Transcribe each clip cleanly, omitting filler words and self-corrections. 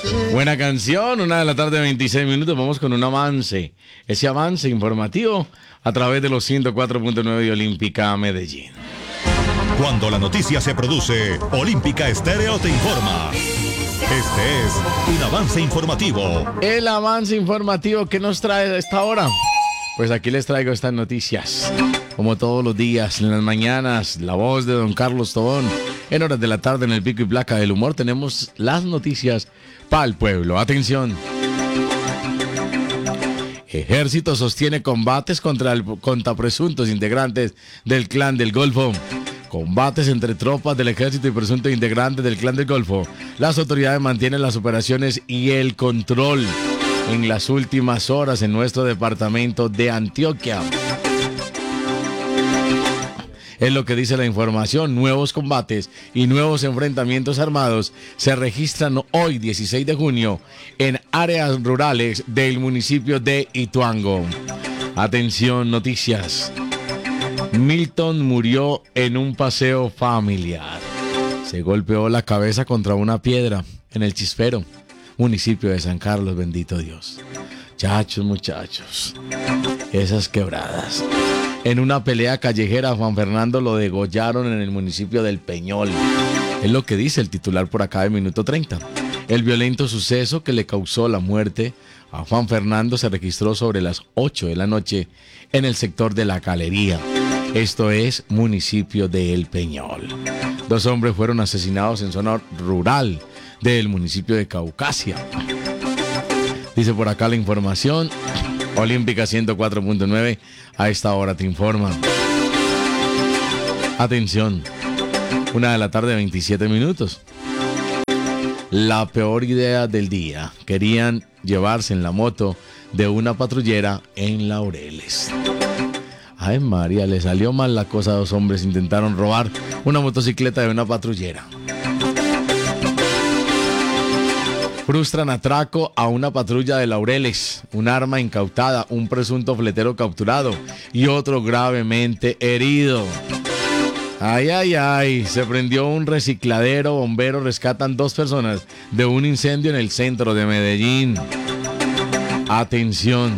Buena canción, 1:26 PM. Vamos con un avance. Ese avance informativo a través de los 104.9 de Olímpica Medellín. Cuando la noticia se produce, Olímpica Estéreo te informa. Este es un avance informativo. El avance informativo que nos trae a esta hora. Pues aquí les traigo estas noticias. Como todos los días, en las mañanas, la voz de don Carlos Tobón. En horas de la tarde, en el pico y placa del humor, tenemos las noticias para el pueblo. Atención. Ejército sostiene combates contra presuntos integrantes del Clan del Golfo. Combates entre tropas del ejército y presuntos integrantes del Clan del Golfo. Las autoridades mantienen las operaciones y el control en las últimas horas en nuestro departamento de Antioquia. Es lo que dice la información. Nuevos combates y nuevos enfrentamientos armados se registran hoy, 16 de junio, en áreas rurales del municipio de Ituango. Atención, noticias. Milton murió en un paseo familiar. Se golpeó la cabeza contra una piedra en el Chispero, municipio de San Carlos, bendito Dios. Muchachos, esas quebradas. En una pelea callejera, Juan Fernando lo degollaron en el municipio del Peñol. Es lo que dice el titular por acá de Minuto 30. El violento suceso que le causó la muerte a Juan Fernando se registró sobre las 8 de la noche en el sector de La Galería. Esto es municipio de El Peñol. 2 hombres fueron asesinados en zona rural del municipio de Caucasia. Dice por acá la información. Olímpica 104.9 a esta hora te informa. Atención. 1:27 PM. La peor idea del día. Querían llevarse en la moto de una patrullera en Laureles. Ay, María, le salió mal la cosa a 2 hombres. Intentaron robar una motocicleta de una patrullera. Frustran atraco a una patrulla de Laureles. Un arma incautada, un presunto fletero capturado y otro gravemente herido. Ay. Se prendió un recicladero. Bomberos rescatan 2 personas de un incendio en el centro de Medellín. Atención.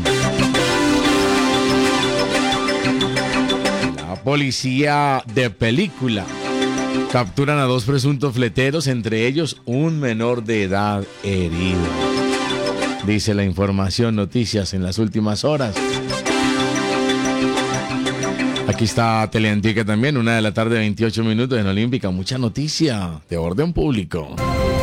Policía de película. Capturan a 2 presuntos fleteros, entre ellos un menor de edad herido. Dice la información, noticias en las últimas horas. Aquí está Teleantica también, 1:28 PM en Olímpica. Mucha noticia de orden público.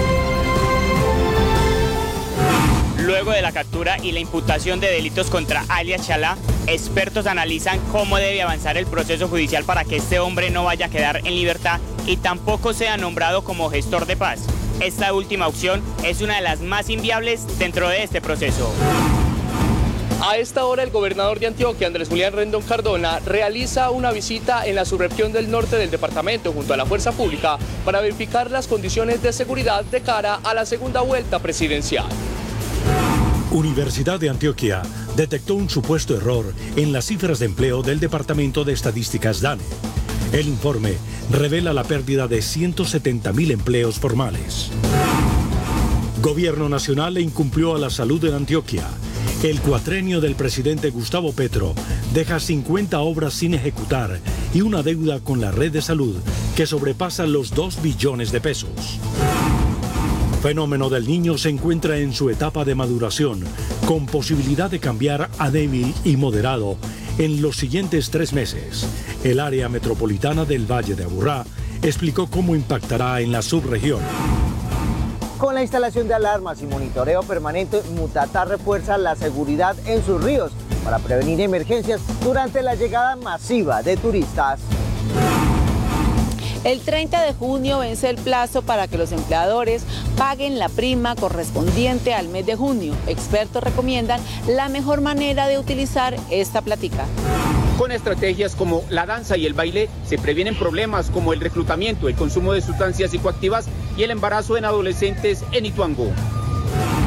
Luego de la captura y la imputación de delitos contra alias Chalá, expertos analizan cómo debe avanzar el proceso judicial para que este hombre no vaya a quedar en libertad y tampoco sea nombrado como gestor de paz. Esta última opción es una de las más inviables dentro de este proceso. A esta hora el gobernador de Antioquia, Andrés Julián Rendón Cardona, realiza una visita en la subregión del norte del departamento junto a la fuerza pública para verificar las condiciones de seguridad de cara a la segunda vuelta presidencial. Universidad de Antioquia detectó un supuesto error en las cifras de empleo del Departamento de Estadísticas DANE. El informe revela la pérdida de 170.000 empleos formales. Gobierno Nacional le incumplió a la salud en Antioquia. El cuatrenio del presidente Gustavo Petro deja 50 obras sin ejecutar y una deuda con la red de salud que sobrepasa los 2 billones de pesos. Fenómeno del Niño se encuentra en su etapa de maduración, con posibilidad de cambiar a débil y moderado en los siguientes 3 meses. El área metropolitana del Valle de Aburrá explicó cómo impactará en la subregión. Con la instalación de alarmas y monitoreo permanente, Mutatá refuerza la seguridad en sus ríos para prevenir emergencias durante la llegada masiva de turistas. El 30 de junio vence el plazo para que los empleadores paguen la prima correspondiente al mes de junio. Expertos recomiendan la mejor manera de utilizar esta plática. Con estrategias como la danza y el baile se previenen problemas como el reclutamiento, el consumo de sustancias psicoactivas y el embarazo en adolescentes en Ituango.